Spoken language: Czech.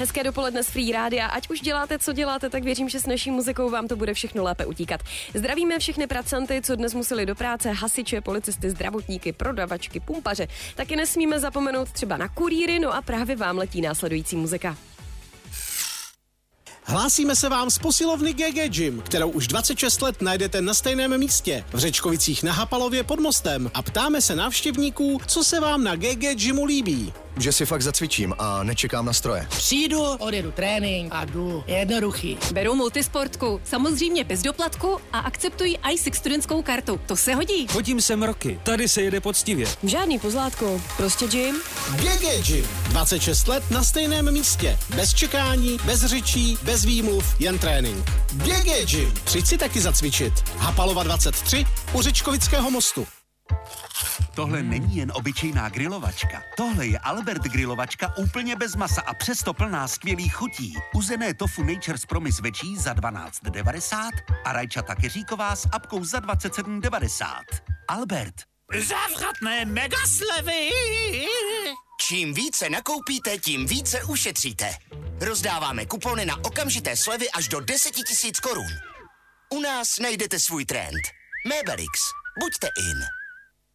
Hezké dopoledne z Free Rádia. Ať už děláte, co děláte, tak věřím, že s naší muzikou vám to bude všechno lépe utíkat. Zdravíme všechny pracanty, co dnes museli do práce, hasiče, policisty, zdravotníky, prodavačky, pumpaře. Taky nesmíme zapomenout třeba na kurýry, no a právě vám letí následující muzika. Hlásíme se vám z posilovny GG Gym, kterou už 26 let najdete na stejném místě, v Řečkovicích na Hapalově pod mostem, a ptáme se návštěvníků, co se vám na GG Gymu líbí. Že si fakt zacvičím a nečekám na stroje. Přijdu, odjedu trénink a jdu. Jednoduchý. Beru multisportku, samozřejmě bez doplatku a akceptují iSix studentskou kartu. To se hodí. Chodím sem roky, tady se jede poctivě. Žádný pozlátko, prostě gym. GG Gym, 26 let na stejném místě, bez čekání, bez řečí, bez výmluv, jen trénink. GG Gym, přijď si taky zacvičit. Hapalova 23 u Řečkovického mostu. Tohle není jen obyčejná grilovačka. Tohle je Albert grilovačka úplně bez masa a přesto plná skvělých chutí. Uzené tofu Nature's Promise večí za 12,90 a rajčata keříková s apkou za 27,90. Albert. Závratné megaslevy! Čím více nakoupíte, tím více ušetříte. Rozdáváme kupony na okamžité slevy až do 10 000 korun. U nás najdete svůj trend. Mebelix. Buďte in.